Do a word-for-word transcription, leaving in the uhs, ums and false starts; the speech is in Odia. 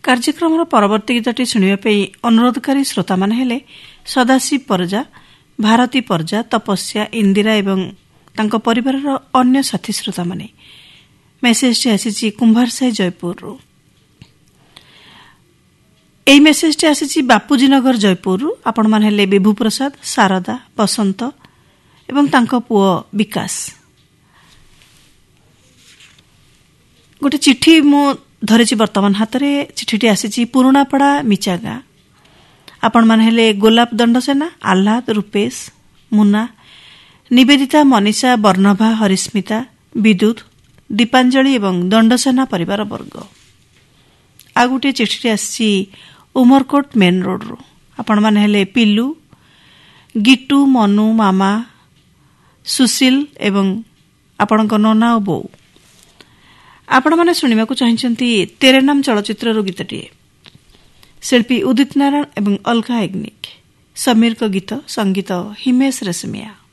କାର୍ଯ୍ୟକ୍ରମର ପରବର୍ତ୍ତୀ ଗୀତଟି ଶୁଣିବା ପାଇଁ ଅନୁରୋଧକାରୀ ଶ୍ରୋତାମାନେ ହେଲେ ସଦାଶିବ ପରଜା, ଭାରତୀ ପରଜା, ତପସ୍ୟା, ଇନ୍ଦିରା ଏବଂ ତାଙ୍କ ପରିବାରର ଅନ୍ୟ ସାଥୀ ଶ୍ରୋତାମାନେ। ମେସେଜଟି ଆସିଛି କୁମ୍ଭାରସାହି ଜୟପୁରରୁ। ଏହି ମେସେଜଟି ଆସିଛି ବାପୁଜୀନଗର ଜୟପୁରରୁ। ଆପଣମାନେ ହେଲେ ବିଭୁ ପ୍ରସାଦ, ଶାରଦା, ବସନ୍ତ ଏବଂ ତାଙ୍କ ପୁଅ ବିକାଶ। ଗୋଟେ ଚିଠି ମୁଁ ଧରିଛି ବର୍ତ୍ତମାନ ହାତରେ। ଚିଠିଟି ଆସିଛି ପୁରୁଣାପଡ଼ା ମିଚାଗାଁ। ଆପଣମାନେ ହେଲେ ଗୋଲାପ ଦଣ୍ଡସେନା, ଆହ୍ଲାଦ, ରୂପେଶ, ମୁନା, ନିବେଦିତା, ମନୀଷା, ବର୍ଣ୍ଣଭା, ହରିସ୍ମିତା, ବିଦ୍ୟୁତ, ଦୀପାଞ୍ଜଳି ଏବଂ ଦଣ୍ଡସେନା ପରିବାର ବର୍ଗ। ଆଉ ଗୋଟିଏ ଚିଠିଟି ଆସିଛି ଉମରକୋଟ ମେନ୍ ରୋଡ୍ରୁ। ଆପଣମାନେ ହେଲେ ପିଲୁ, ଗିଟୁ, ମନୁ, ମାମା, ସୁଶୀଲ ଏବଂ ଆପଣଙ୍କ ନନା ଓ ବୋଉ। ଆପଣମାନେ ଶୁଣିବାକୁ ଚାହିଁଛନ୍ତି ତେରେ ନାମ ଚଳଚ୍ଚିତ୍ରରୁ ଗୀତଟିଏ। ଶିଳ୍ପୀ ଉଦିତ ନାରାୟଣ ଏବଂ ଅଲକା ୟାଗ୍ନିକ। ସମୀରଙ୍କ ଗୀତ, ସଙ୍ଗୀତ ହିମେଶ ରେଶମିଆ।